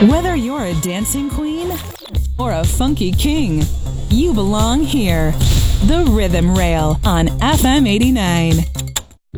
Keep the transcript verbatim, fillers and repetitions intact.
Whether you're a dancing queen or a funky king, you belong here. The Rhythm Rail on F M eighty-nine.